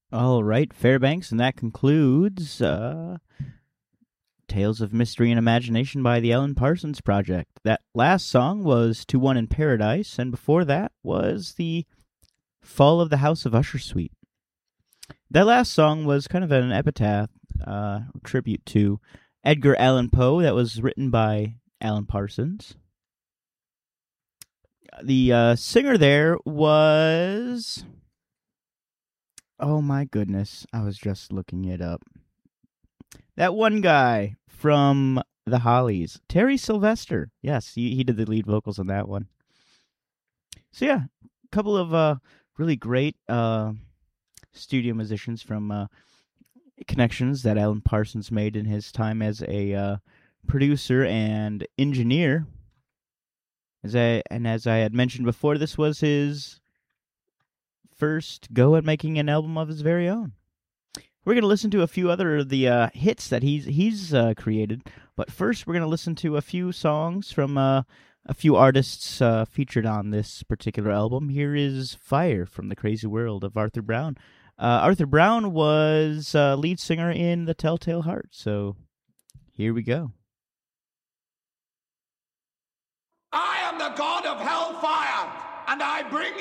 All right, Fairbanks, and that concludes Tales of Mystery and Imagination by the Alan Parsons Project. That last song was To One in Paradise, and before that was the Fall of the House of Usher Suite. That last song was kind of an epitaph, tribute to Edgar Allan Poe that was written by Alan Parsons. The singer there was... Oh my goodness, I was just looking it up. That one guy from the Hollies, Terry Sylvester. Yes, he did the lead vocals on that one. So yeah, a couple of really great studio musicians from connections that Alan Parsons made in his time as a producer and engineer. As I had mentioned before, this was his first go at making an album of his very own. We're going to listen to a few other of the hits that he's created, but first we're going to listen to a few songs from a few artists featured on this particular album. Here is Fire from the Crazy World of Arthur Brown. Arthur Brown was lead singer in The Telltale Heart, so here we go. I am the god of hellfire, and I bring